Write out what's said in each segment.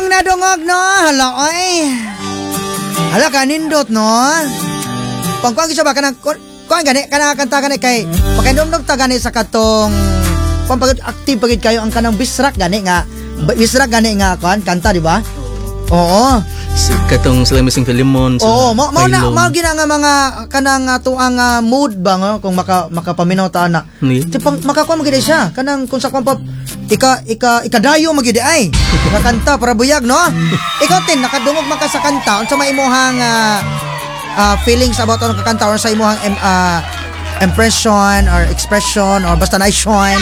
Imong nadungog no. Hala oy. Hala ka nindot no. Pangkuan gisa ba kanang kuan gani kana kanta gani kay pakindumdum ta gani sa katong pampagod active pagid kayo ang kanang bisrak gani nga kuan kanta di ba? Oo. Katong sila missing Filimon. Oo, mao gina nga mga kanang tuang mood ba nga kung makapaminaw ta na. Tipang makakuha magid siya kanang kung sa kwan pa ikadayo magid ay. Kanta para buyag no. Ikaw tin nakadungog man ka sa kanta unsa may imong feelings about ano kakanta or sa imong impression or expression or basta naisyon.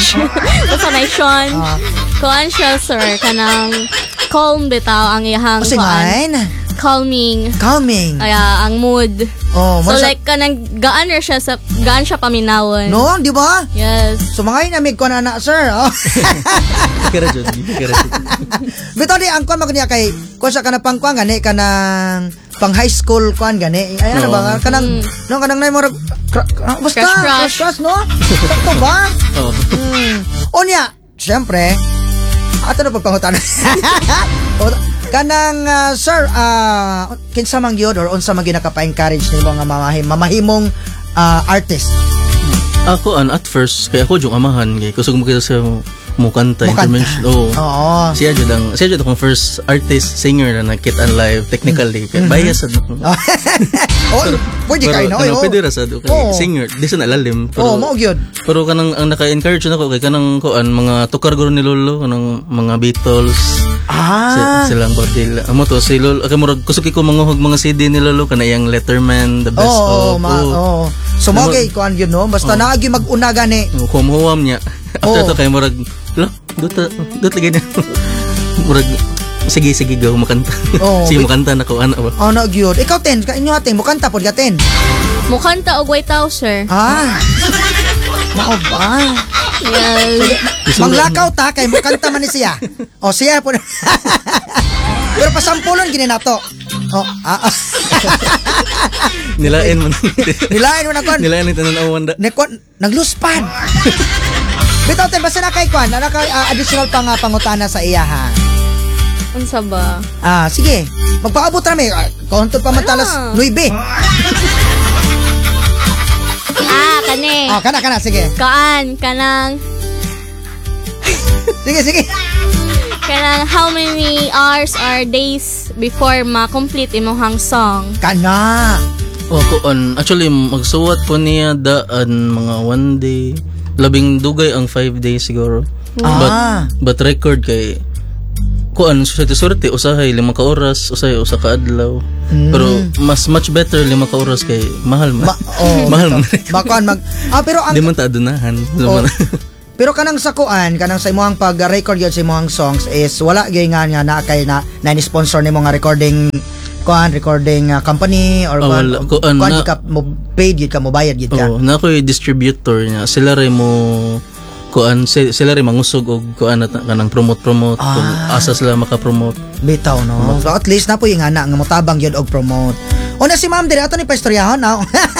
Kuan siya sir kanang calm bitaw ang iyang calming ang mood. So like kanang gaan siya paminawon. No, di ba? Yes. So mga inamig ko na sir. Kira jud. Bitaw di ang kuan magniya kay kuan sa kanang pangkuan gani kanang pang high school kuan gani. Ay ano ba kanang kanang nay mo basta crush no? Sakto ba? Onya, syempre ato na pagpangutan. Kanang sir, kinsa man gyud or unsa man ginakapa-encourage nimo nga mamahimong artist? Ako at first kaya ako yung amahan kay kusog mo kita sa mukanta intervention. Oo. Siya jud akong first artist singer na nakita live technically kay bias sad ako. Pwede kay no. Pwede ra sad okay. Singer di sa nalalim pero mao gyud. Pero kanang ang naka-encourage nako kay kanang kuan mga tukar guro ni Lolo kanang mga Beatles. Silang Bodil. Amo to si Lolo kay murag kusog ko manguhog mga CD ni Lolo kana yang Letterman, The Best of. So mo kay kuan gyud no basta naagi mag-una gani. Huwam niya. After to kay murag Dota ganyan. Murag sige gaw makanta. Sige makanta na ko ana ba. Ana gyud. Ikaw ten ka inyo ating mukanta pod gaten. Mukanta og white house sir. Mao ba? Yes. Manglakaw ta kay mukanta man ni siya. Siya po. Pero pasampulon gini nato. Nilain mo na kon. Nilain ni tanan awanda. Nagluspan. Bitaw ten basta na kay kwan, na kay additional pangutana sa iya ha. Unsa ba? Sige. Magpaabot ra mi. Konto pa matalas 9. Kani. Kana sige. Kanang Sige. Kanang how many hours or days before ma-complete imong song? Kana. Actually magsuwat po niya daan mga 1 day. Labing dugay ang 5 days siguro. But record kay kuan suwerte usahay 5 ka oras, usahay usa ka adlaw. Pero much better 5 ka oras kay mahal man. Mahal man. Pero ang di man ta adunahan. Pero kanang sa kuan, kanang sa imong pag-record gyud sa imong songs is wala gyud nga na kay na ni-sponsor nimo nga recording company or kuan ka mo paid gyud ka mo bayad gyud ka. Na koy distributor niya. Sila ray mo kuan sila ray mangusog og kuan kanang promote kung asa sila maka-promote. Bitaw no. So at least na po yung nga motabang gyud og promote. Na si Ma'am dire ato ni paistoryahan na.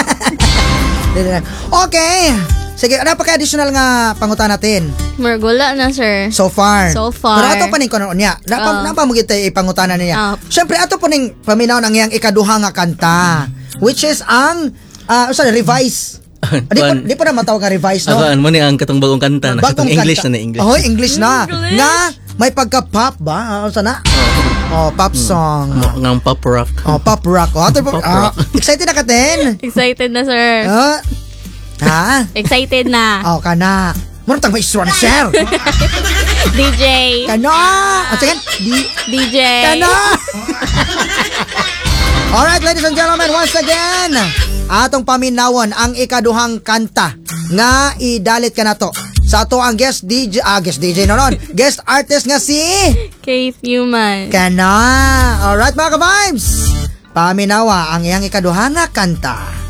Okay. Sige, ano pa kay additional nga pangutan natin? Margula na, sir. So far. Pero ato pa ning kuno niya. Napa mo kita ipangutanan niya. Syempre ato pa ning paminaw ng iyang ikaduha nga kanta, which is ang revise. Di pa na matawag nga revise no. Ako man ni ang katong bagong kanta na. Katong English na English. English na. Nga may pagka-pop ba? Sana? Pop song. Ngang pop rock. Pop rock. Excited na ka din? Excited na, sir. Excited na. Kana. Muna tang may isura na share. DJ. Kana. Sige. DJ. Kana. Alright, ladies and gentlemen, once again, atong paminawon ang ikaduhang kanta nga idalit ka na to. Sa ato ang guest artist nga si Keith Newman. Kana. Alright mga ka-vibes. Paminawa ang iyang ikaduhang kanta.